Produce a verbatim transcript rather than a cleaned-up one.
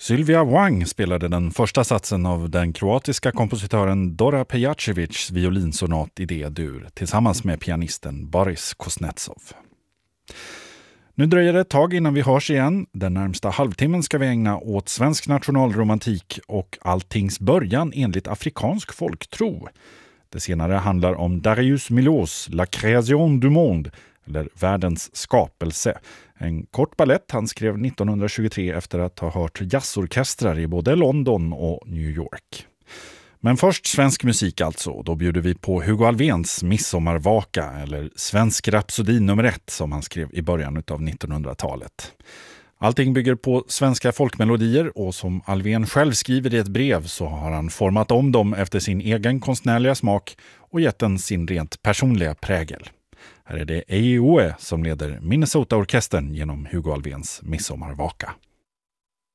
Sylvia Wang spelade den första satsen av den kroatiska kompositören Dora Pejacevics violinsonat i D-dur tillsammans med pianisten Boris Kuznetsov. Nu dröjer det ett tag innan vi hörs igen. Den närmsta halvtimmen ska vi ägna åt svensk nationalromantik och alltings början enligt afrikansk folktro. Det senare handlar om Darius Milhaus La Création du Monde, eller Världens skapelse. En kort ballett han skrev nittonhundratjugotre efter att ha hört jazzorkestrar i både London och New York. Men först svensk musik alltså. Då bjuder vi på Hugo Alfvéns Midsommarvaka, eller Svensk rapsodi nummer ett som han skrev i början av nittonhundratalet. Allting bygger på svenska folkmelodier och som Alfvén själv skriver i ett brev så har han format om dem efter sin egen konstnärliga smak och gett den sin rent personliga prägel. Här är det E I O E som leder Minnesota-orkestern genom Hugo Alfvéns Midsommarvaka.